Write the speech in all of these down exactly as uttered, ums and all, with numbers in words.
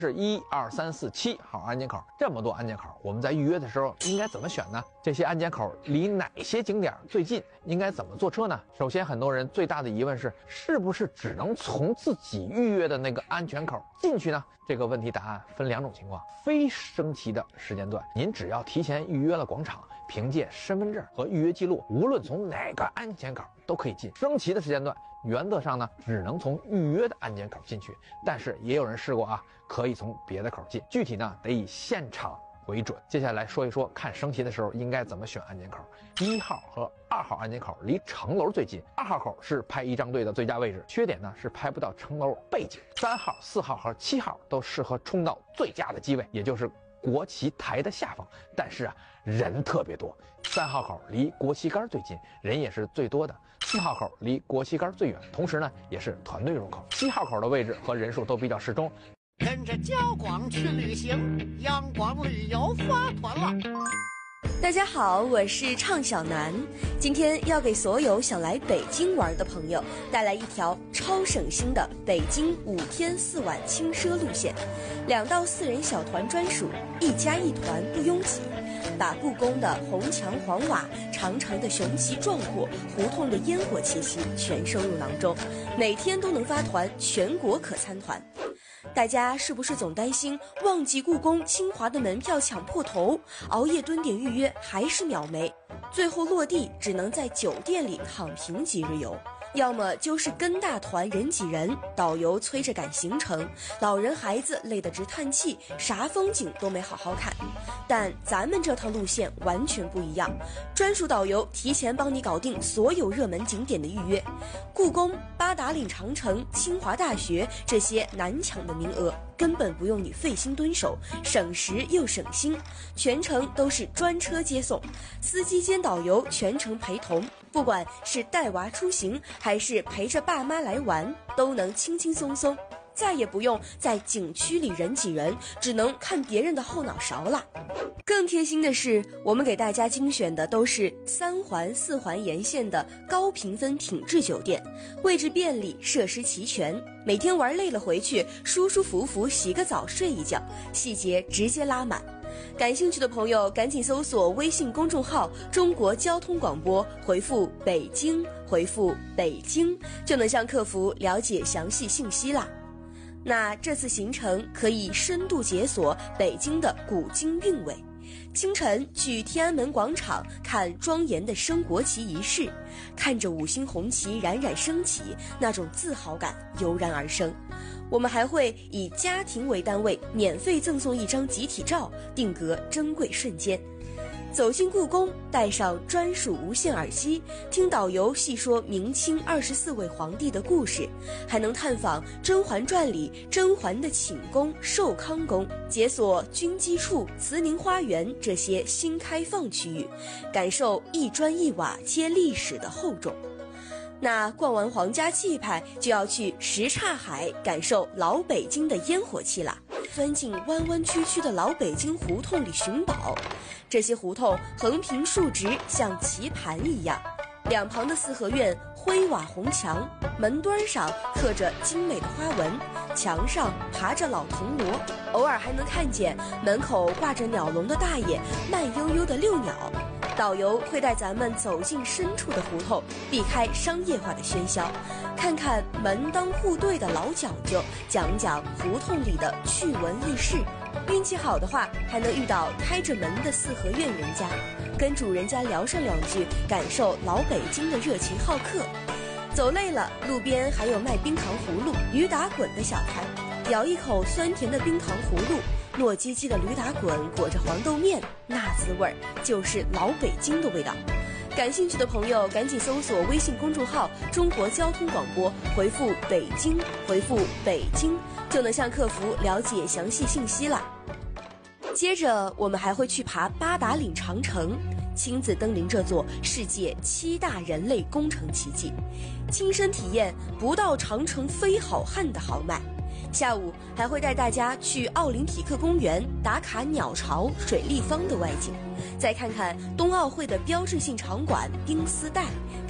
是一二三四七号安检口，这么多安检口，我们在预约的时候应该怎么选呢？这些安检口离哪些景点最近？应该怎么坐车呢？首先，很多人最大的疑问是，是不是只能从自己预约的那个安全口进去呢？这个问题答案分两种情况：非升旗的时间段，您只要提前预约了广场，凭借身份证和预约记录，无论从哪个安检口都可以进。升旗的时间段，原则上呢，只能从预约的安检口进去，但是也有人试过啊，可以从别的口进，具体呢得以现场为准。接下来说一说看升旗的时候应该怎么选安检口。一号和二号安检口离城楼最近，二号口是排仪仗队的最佳位置，缺点呢是拍不到城楼背景。三号、四号和七号都适合冲到最佳的机位，也就是国旗台的下方，但是啊人特别多。三号口离国旗杆最近，人也是最多的。四号口离国旗杆最远，同时呢也是团队入口。七号口的位置和人数都比较适中。 跟着焦广去旅行，阳光旅游发团了。 大家好，我是畅小南，今天要给所有想来北京玩的朋友带来一条超省心的北京五天四晚轻奢路线，两到四人小团专属，一家一团不拥挤，把故宫的红墙黄瓦、长城的雄奇壮阔、胡同的烟火气息全收入囊中，每天都能发团，全国可参团。大家是不是总担心忘记故宫清华的门票抢破头，熬夜蹲点预约还是秒没，最后落地只能在酒店里躺平几日游？要么就是跟大团人挤人，导游催着赶行程，老人孩子累得直叹气，啥风景都没好好看。但咱们这套路线完全不一样，专属导游提前帮你搞定所有热门景点的预约，故宫、八达岭长城、清华大学这些难抢的名额根本不用你费心蹲守，省时又省心，全程都是专车接送，司机兼导游全程陪同，不管是带娃出行还是陪着爸妈来玩，都能轻轻松松，再也不用在景区里人挤人，只能看别人的后脑勺了。更贴心的是，我们给大家精选的都是三环四环沿线的高评分品质酒店，位置便利，设施齐全，每天玩累了回去舒舒服服洗个澡睡一觉，细节直接拉满。感兴趣的朋友赶紧搜索微信公众号中国交通广播，回复北京，回复北京就能向客服了解详细信息啦。那这次行程可以深度解锁北京的古今韵味，清晨去天安门广场看庄严的升国旗仪式，看着五星红旗冉冉升起，那种自豪感油然而生。我们还会以家庭为单位，免费赠送一张集体照，定格珍贵瞬间。走进故宫，带上专属无线耳机，听导游细说明清二十四位皇帝的故事，还能探访《甄嬛传》里甄嬛的寝宫寿康宫，解锁军机处、慈宁花园这些新开放区域，感受一砖一瓦皆历史的厚重。那逛完皇家气派，就要去什刹海感受老北京的烟火气啦。钻进弯弯曲曲的老北京胡同里寻宝，这些胡同横平竖直，像棋盘一样，两旁的四合院灰瓦红墙，门墩上刻着精美的花纹，墙上爬着老铜锣，偶尔还能看见门口挂着鸟笼的大爷慢悠悠地遛鸟。导游会带咱们走进深处的胡同，避开商业化的喧嚣，看看门当户对的老讲究，讲讲胡同里的趣闻轶事。运气好的话，还能遇到开着门的四合院人家，跟主人家聊上两句，感受老北京的热情好客。走累了，路边还有卖冰糖葫芦、驴打滚的小摊，咬一口酸甜的冰糖葫芦，糯叽叽的驴打滚裹着黄豆面，那滋味儿就是老北京的味道。感兴趣的朋友赶紧搜索微信公众号中国交通广播，回复北京，回复北京就能向客服了解详细信息啦。接着我们还会去爬八达岭长城，亲自登临这座世界七大人类工程奇迹，亲身体验不到长城非好汉的豪迈。下午还会带大家去奥林匹克公园打卡鸟巢、水立方的外景，再看看冬奥会的标志性场馆冰丝带，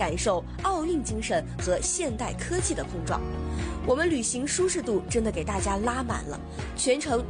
感受奥运精神和现代科技的碰撞。我们旅行舒适度真的给大家拉满了，全程